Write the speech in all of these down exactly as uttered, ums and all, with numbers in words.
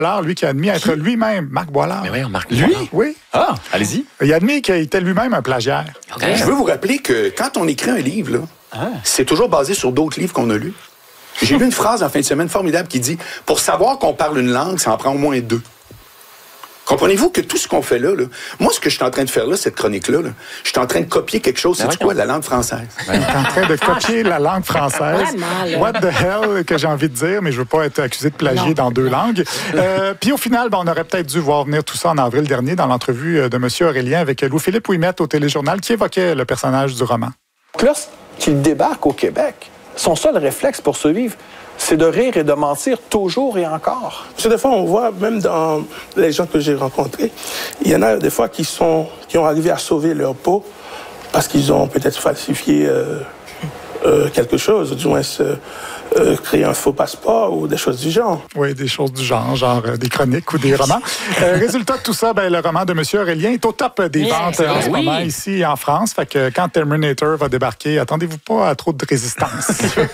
Alors, lui qui a admis être lui-même Marc Boilard. Mais oui, Marc Lui? Boilard. Oui. Ah, allez-y. Il a admis qu'il était lui-même un plagiaire. Okay. Je veux vous rappeler que quand on écrit un livre, là, ah. c'est toujours basé sur d'autres livres qu'on a lus. J'ai lu une phrase en fin de semaine formidable qui dit « Pour savoir qu'on parle une langue, ça en prend au moins deux. » Comprenez-vous que tout ce qu'on fait là, là, moi, ce que je suis en train de faire là, cette chronique-là, là, je suis en train de copier quelque chose, c'est quoi, la langue française? Je suis en train de copier la langue française. What the hell, que j'ai envie de dire, mais je veux pas être accusé de plagier non. dans deux langues. Euh, Puis au final, ben, on aurait peut-être dû voir venir tout ça en avril dernier dans l'entrevue de M. Aurélien avec Louis-Philippe Ouimet au Téléjournal qui évoquait le personnage du roman. Lorsqu'il débarque au Québec, son seul réflexe pour survivre, c'est de rire et de mentir toujours et encore. Parce que des fois, on voit, même dans les gens que j'ai rencontrés, il y en a des fois qui, sont, qui ont arrivé à sauver leur peau parce qu'ils ont peut-être falsifié euh, euh, quelque chose, du moins euh, euh, créé un faux passeport ou des choses du genre. Oui, des choses du genre, genre euh, des chroniques ou des romans. euh, résultat de tout ça, ben, le roman de M. Aurélien est au top des yes, ventes en ce oui. moment ici en France. Fait que quand Terminator va débarquer, attendez-vous pas à trop de résistance.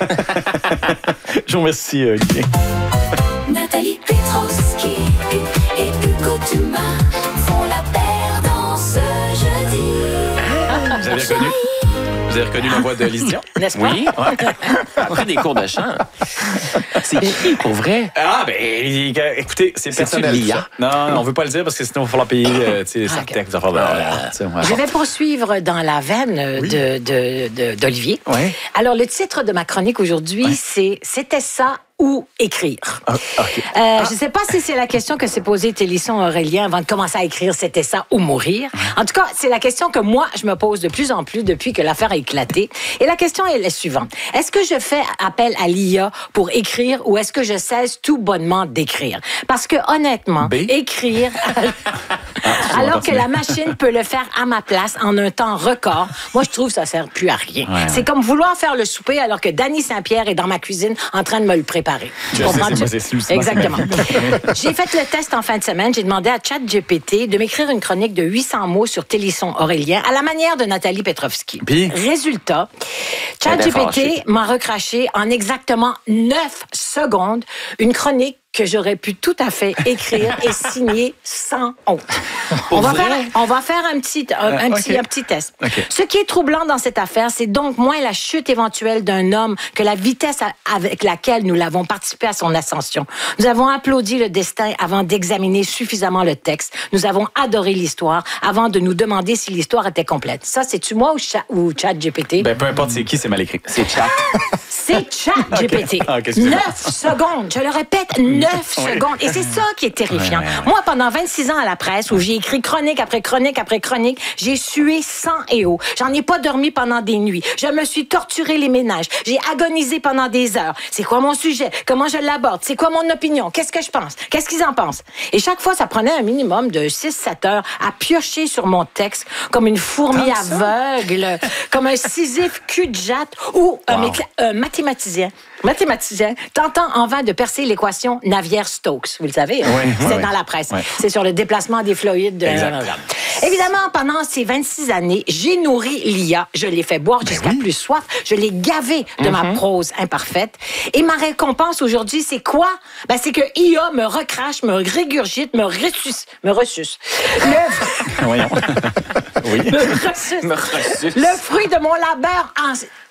Je vous remercie, Olivier. Nathalie Petrowski et Hugo Dumas font la paire dans ce jeudi. Ah, vous avez reconnu? Vous avez reconnu la voix de Lise Dion? N'est-ce pas? Oui. Ouais. Après des cours de chant. C'est qui, pour vrai? Ah, ben, écoutez, c'est personnel. Non, on ne veut pas le dire parce que sinon, il va falloir payer euh, les architectes. Okay. Euh, je vais poursuivre dans la veine oui. de, de, de, d'Olivier. Oui. Alors, le titre de ma chronique aujourd'hui, oui. c'est « C'était ça ou écrire ah, ». Okay. Euh, ah. Je ne sais pas si c'est la question que s'est posée Télisson Aurélien avant de commencer à écrire « C'était ça ou mourir ». En tout cas, c'est la question que moi, je me pose de plus en plus depuis que l'affaire a éclaté. Et la question est la suivante. Est-ce que je fais appel à l'I A pour écrire ou est-ce que je cesse tout bonnement d'écrire? Parce que honnêtement, B? écrire ah, alors que la machine peut le faire à ma place en un temps record, moi, je trouve que ça ne sert plus à rien. Ouais, c'est ouais. comme vouloir faire le souper alors que Dany Saint-Pierre est dans ma cuisine en train de me le préparer. Je comprends-tu? Sais, c'est, c'est, Exactement. J'ai fait le test en fin de semaine. J'ai demandé à ChatGPT de m'écrire une chronique de huit cents mots sur Télisson Aurélien à la manière de Nathalie Petrowski. Puis? Résultat, ChatGPT m'a recraché en exactement neuf secondes une chronique que j'aurais pu tout à fait écrire et signer sans honte. On va, faire, on va faire un petit, un, un, okay. petit, un petit test. Okay. Ce qui est troublant dans cette affaire, c'est donc moins la chute éventuelle d'un homme que la vitesse avec laquelle nous l'avons participé à son ascension. Nous avons applaudi le destin avant d'examiner suffisamment le texte. Nous avons adoré l'histoire avant de nous demander si l'histoire était complète. Ça, c'est-tu moi ou, cha- ou ChatGPT? Ben, peu importe c'est qui, c'est mal écrit. C'est Chat. C'est ChatGPT. Okay. neuf secondes. Je le répète, neuf oui. secondes. Et c'est ça qui est terrifiant. Ouais, ouais, ouais. Moi, pendant vingt-six ans à la presse, où j'ai écrit chronique après chronique après chronique, j'ai sué sang et eau. J'en ai pas dormi pendant des nuits. Je me suis torturé les ménages. J'ai agonisé pendant des heures. C'est quoi mon sujet? Comment je l'aborde? C'est quoi mon opinion? Qu'est-ce que je pense? Qu'est-ce qu'ils en pensent? Et chaque fois, ça prenait un minimum de six sept heures à piocher sur mon texte comme une fourmi aveugle, comme un Sisyphe cul de jatte ou un, wow. mécla- un mathématicien. Mathématicien, tentant en vain de percer l'équation Navier-Stokes. Vous le savez, hein? oui, c'est oui, dans oui. la presse. Oui. C'est sur le déplacement des fluides. De... Évidemment, pendant ces vingt-six années, j'ai nourri l'I A. Je l'ai fait boire jusqu'à oui. plus soif. Je l'ai gavé de mm-hmm. ma prose imparfaite. Et ma récompense aujourd'hui, c'est quoi? Ben, c'est que I A me recrache, me régurgite, me ressuce. Me ressuce. Le... Voyons. oui. Me ressuce. Me ressuce. Le fruit de mon labeur en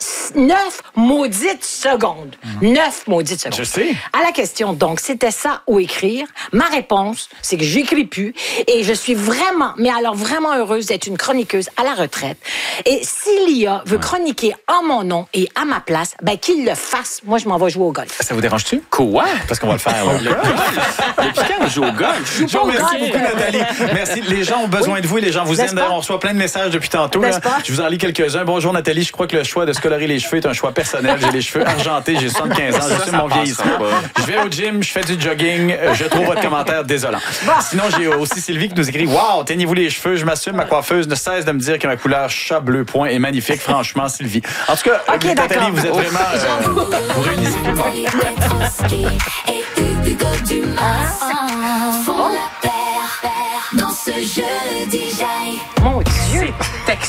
neuf maudites secondes. Mmh. Neuf maudites secondes. Je sais. À la question, donc, c'était ça ou écrire? Ma réponse, c'est que j'écris plus. Et je suis vraiment, mais alors vraiment heureuse d'être une chroniqueuse à la retraite. Et si l'I A veut ouais. chroniquer en mon nom et à ma place, ben qu'il le fasse. Moi, je m'en vais jouer au golf. Ça vous dérange-tu? Quoi? Parce qu'on va le faire. Là. Le golf? Depuis quand on joue au golf? Je vous remercie beaucoup, Nathalie. Merci. Les gens ont besoin oui. de vous et les gens vous N'est-ce aiment. D'ailleurs, on reçoit plein de messages depuis tantôt. Là. Je vous en lis quelques-uns. Bonjour, Nathalie. Je crois que le choix de se colorer les cheveux est un choix personnel. J'ai les cheveux argentés, j'ai soixante-quinze ans, je suis mon vieillissement. Je vais au gym, je fais du jogging, je trouve votre commentaire désolant. Sinon, j'ai aussi Sylvie qui nous écrit « Wow, teignez-vous les cheveux, je m'assume, ma coiffeuse ne cesse de me dire que ma couleur chat bleu point est magnifique. Franchement, Sylvie. » En tout cas, okay, Nathalie, vous êtes oh, vraiment... Euh, vous réunissez tout le monde. Mon Dieu! C'est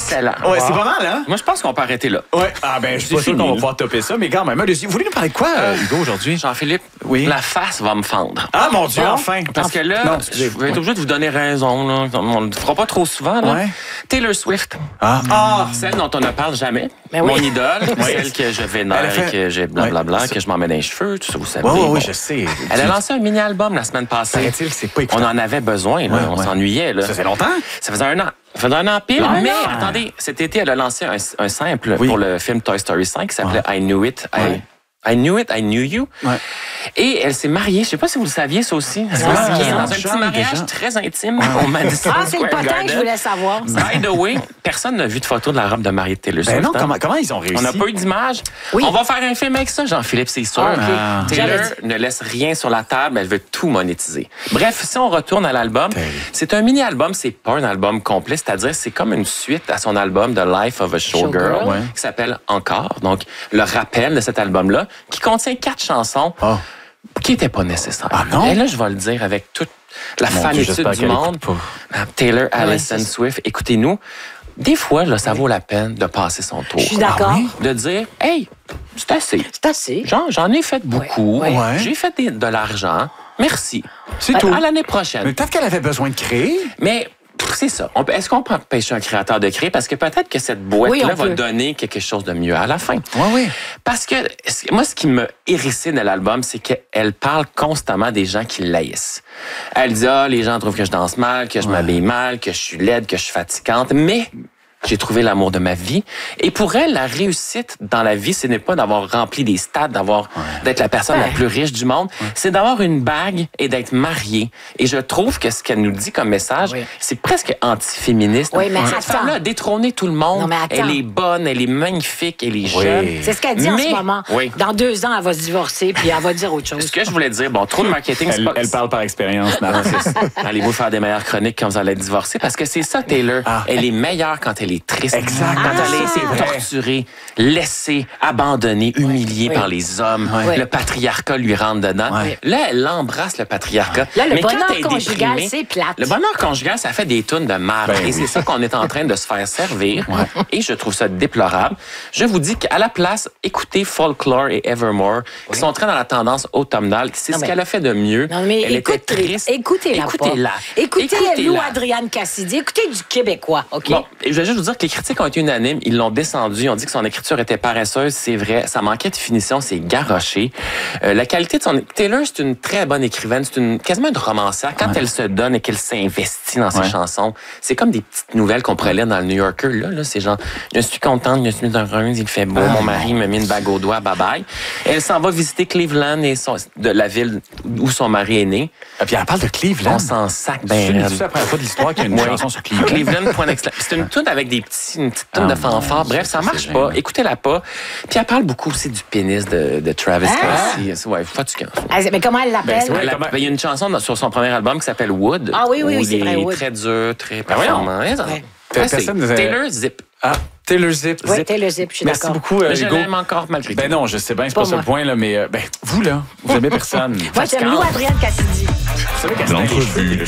excellent. Ouais, wow. c'est pas mal, hein? Moi, je pense qu'on peut arrêter là. Ouais. Ah, ben, je suis pas sûr qu'on va pouvoir topper ça, mais quand même. Vous voulez nous parler de quoi, euh, Hugo, aujourd'hui? Jean-Philippe, oui. La face va me fendre. Ah, mon Dieu, bon, enfin! Parce que là, non, je vais être obligé de vous donner raison, là. On ne le fera pas trop souvent, là. Ouais. Taylor Swift. Ah. ah. Celle dont on ne parle jamais. Ben oui. Mon idole. Oui. Celle que je vénère fait... et que j'ai blablabla, ouais. que je m'en mets dans les cheveux, tout ça, vous savez. Oui, oui, bon. oui, je sais. Elle a lancé un mini-album la semaine passée. Paraît-il, c'est pas écoutant. On en avait besoin, là. Ouais, on ouais. s'ennuyait, là. Ça fait longtemps? Ça faisait un an. Ça faisait un an pile, ah, mais non. attendez, cet été, elle a lancé un, un simple oui. pour le film Toy Story cinq qui s'appelait ouais. I Knew It. Ouais. I, I Knew It, I Knew You. Ouais. Et elle s'est mariée, je sais pas si vous le saviez, ça aussi. Elle s'est mariée dans un petit mariage déjà. très intime ouais. au Madison Ah, c'est le Square potin Garden. que je voulais savoir. By the way, personne n'a vu de photo de la robe de mariée de Taylor Swift. Ben non, comment, comment ils ont réussi? On n'a pas eu d'image. Oui. On va faire un film avec ça, Jean-Philippe, c'est sûr. Ah, okay. Taylor ne laisse rien sur la table, elle veut tout monétiser. Bref, si on retourne à l'album, okay. c'est un mini-album, c'est pas un album complet, c'est-à-dire c'est comme une suite à son album The Life of a Showgirl, Show ouais. qui s'appelle Encore. Donc, le rappel de cet album-là, qui contient quatre chansons. Oh. Qui n'était pas nécessaire. Ah non? Et là, je vais le dire avec toute la Mon fanitude Dieu, du monde. Taylor Allison ouais, Swift, écoutez-nous. Des fois, là, ça vaut la peine de passer son tour. Je suis d'accord. Ah, oui? De dire, hey, c'est assez. C'est assez. Genre, j'en ai fait beaucoup. Ouais. Ouais. J'ai fait des, de l'argent. Merci. C'est à, tout. À l'année prochaine. Mais peut-être qu'elle avait besoin de créer. Mais... C'est ça. Est-ce qu'on peut empêcher un créateur de créer? Parce que peut-être que cette boîte-là oui, va donner quelque chose de mieux à la fin. Oui, oui. Parce que moi, ce qui m'a hérissé de l'album, c'est qu'elle parle constamment des gens qui l'haïssent. Elle dit, ah, les gens trouvent que je danse mal, que je ouais. m'habille mal, que je suis laide, que je suis fatigante. Mais j'ai trouvé l'amour de ma vie. Et pour elle, la réussite dans la vie, ce n'est pas d'avoir rempli des stades, d'avoir ouais. d'être la personne ouais. la plus riche du monde. Ouais. C'est d'avoir une bague et d'être mariée. Et je trouve que ce qu'elle nous dit comme message, oui. c'est presque anti-féministe. Oui, mais cette femme-là a détrôné tout le monde. Non, mais elle est bonne, elle est magnifique, elle est oui. jeune. C'est ce qu'elle dit mais... en ce moment. Oui. Dans deux ans, elle va se divorcer puis elle va dire autre chose. Ce que je voulais dire, bon, trop de marketing, elle, c'est pas... Elle parle par expérience. Allez-vous faire des meilleures chroniques quand vous allez être divorcé? Parce que c'est ça, Taylor. Ah. Elle est meilleure quand elle est triste. Exact. Quand ah, elle a été torturée, laissée, abandonnée, humiliée oui. par les hommes, oui. le patriarcat lui rentre dedans. Oui. Là, elle embrasse le patriarcat. Là, le mais bonheur quand conjugal, déprimée, c'est plate. Le bonheur conjugal, ça fait des tunes de marde. Ben, et oui. c'est ça qu'on est en train de se faire servir. Ouais. Et je trouve ça déplorable. Je vous dis qu'à la place, écoutez Folklore et Evermore, oui. qui sont très dans la tendance automnale. C'est non, ce mais... qu'elle a fait de mieux. Non, mais elle écoute, était triste. Écoutez-la. Écoutez-la. Écoutez, écoutez Lou Adrienne Cassidy. Écoutez du Québécois, OK? Bon, et je vais juste vous dire que les critiques ont été unanimes. Ils l'ont descendu. Ils ont dit que son écriture était paresseuse. C'est vrai. Ça manquait de finition. C'est garoché. Euh, la qualité de son... Taylor, c'est une très bonne écrivaine. C'est une... quasiment une romancière. Quand ouais. elle se donne et qu'elle s'investit dans ses ouais. chansons, c'est comme des petites nouvelles qu'on pourrait lire dans le New Yorker. Là, là c'est genre, je suis contente, je suis heureuse, il fait beau, ah, mon mari me met une bague au doigt, bye-bye. Elle s'en va visiter Cleveland, et son... de la ville où son mari est né. Et puis elle parle de Cleveland. On s'en sac ben raide. C'est la première fois de l'histoire qu'il y a une chanson sur Cleveland. Cleveland, point d'exclamation. C'est une tune avec des petits, une petite tune oh, de fanfare. Bref, ça marche pas. Écoutez-la pas. Puis elle parle beaucoup aussi du pénis de, de Travis ah. Kelsey. Ouais, fatigant. Ah, mais comment elle l'appelle? Ben, elle, ben, il y a une chanson sur son premier album qui s'appelle Wood. Ah oui, oui, oui, c'est vrai, Wood. Très dur, très performant. Ben ouais. Taylor Zip. Ah, Taylor Zip. Oui, Taylor Zip, je suis Merci d'accord. Merci beaucoup, euh, je Hugo. l'aime encore malgré tout. Ben non, je sais bien, c'est pas, pas ça le point, là, mais euh, ben, vous, là, vous aimez personne. Moi, j'aime Lou Adrienne Cassidy. Vous savez qu'elle l'entrevue.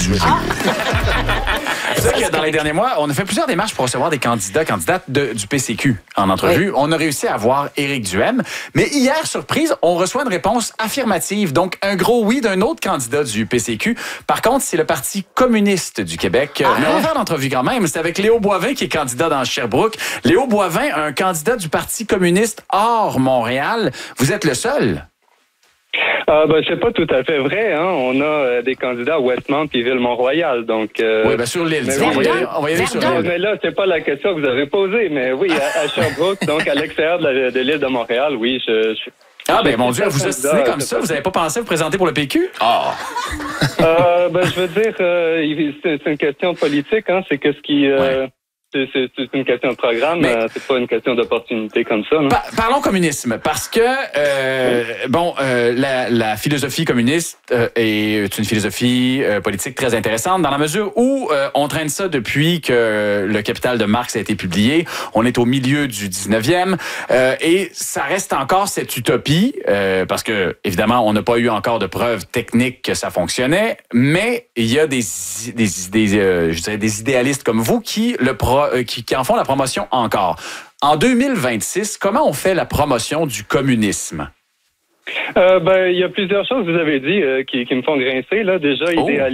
Vous savez que dans les derniers mois, on a fait plusieurs démarches pour recevoir des candidats, candidates de, du P C Q en entrevue. Oui. On a réussi à avoir Éric Duhem. Mais hier, surprise, on reçoit une réponse affirmative. Donc, un gros oui d'un autre candidat du P C Q. Par contre, c'est le Parti communiste du Québec. Ah. Mais on va faire l'entrevue quand même. C'est avec Léo Boivin qui est candidat dans Sherbrooke. Léo Boivin, un candidat du Parti communiste hors Montréal. Vous êtes le seul? Ah ben c'est pas tout à fait vrai, hein. On a euh, des candidats à Westmount et Ville-Mont-Royal, donc. Euh, oui, ben sur l'île. Oui, on va y aller, on va y aller sur l'île. Mais là, c'est pas la question que vous avez posée, mais oui, à, à Sherbrooke, donc à l'extérieur de, la, de l'île de Montréal, oui, je. je ah ben mon Dieu, vous ostinez comme ça, vous n'avez pas pensé vous présenter pour le P Q? Ah. Oh. euh, ben je veux dire, euh, c'est, c'est une question politique, hein. C'est que ce qui. Euh, ouais. C'est, c'est, c'est une question de programme, mais, euh, c'est pas une question d'opportunité comme ça. Non? Par, parlons communisme, parce que euh, oui. bon, euh, la, la philosophie communiste euh, est une philosophie euh, politique très intéressante dans la mesure où euh, on traîne ça depuis que le Capital de Marx a été publié. On est au milieu du dix-neuvième euh, et ça reste encore cette utopie euh, parce que évidemment on n'a pas eu encore de preuves techniques que ça fonctionnait, mais il y a des des, des euh, je dirais des idéalistes comme vous qui le pro pro, euh, qui, qui en font la promotion encore. En deux mille vingt-six, comment on fait la promotion du communisme? Euh, ben, il y a plusieurs choses, vous avez dit, euh, qui, qui me font grincer. Là. Déjà, Oh. idéal